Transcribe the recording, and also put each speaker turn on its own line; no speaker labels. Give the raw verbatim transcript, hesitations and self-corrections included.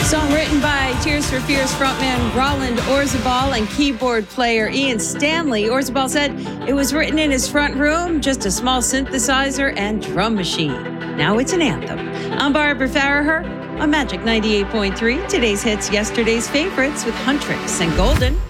Song written by Tears for Fears frontman Roland Orzabal and keyboard player Ian Stanley. Orzabal said it was written in his front room, just a small synthesizer and drum machine. Now it's an anthem. I'm Barbara Farraher on Magic ninety-eight point three. Today's hits, yesterday's favorites with Huntrix and Golden.